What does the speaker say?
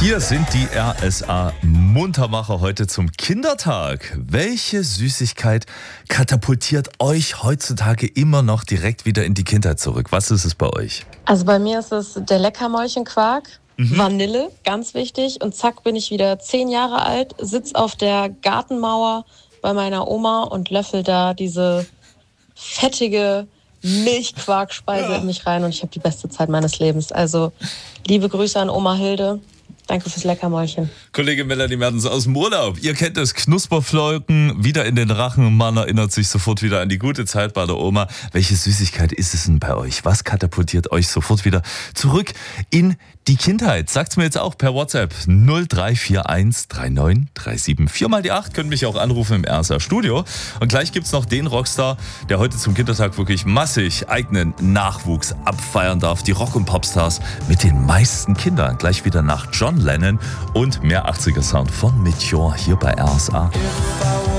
Hier sind die RSA Muntermacher heute zum Kindertag. Welche Süßigkeit katapultiert euch heutzutage immer noch direkt wieder in die Kindheit zurück? Was ist es bei euch? Also bei mir ist es der Leckermäulchenquark, Vanille, ganz wichtig. Und zack, bin ich wieder 10 Jahre alt, sitz auf der Gartenmauer bei meiner Oma und löffel da diese fettige Milchquarkspeise in mich rein. Und ich habe die beste Zeit meines Lebens. Also liebe Grüße an Oma Hilde. Danke fürs Leckermäulchen. Kollege Melanie Mertens aus dem Urlaub. Ihr kennt das Knusperflocken, wieder in den Rachen. Man erinnert sich sofort wieder an die gute Zeit bei der Oma. Welche Süßigkeit ist es denn bei euch? Was katapultiert euch sofort wieder zurück in die Kindheit? Sagt's mir jetzt auch per WhatsApp 0341 3937. 4 mal die 8 können mich auch anrufen im RSA Studio. Und gleich gibt's noch den Rockstar, der heute zum Kindertag wirklich massig eigenen Nachwuchs abfeiern darf. Die Rock- und Popstars mit den meisten Kindern. Gleich wieder nach John Lennon und mehr 80er Sound von Meteor hier bei RSA.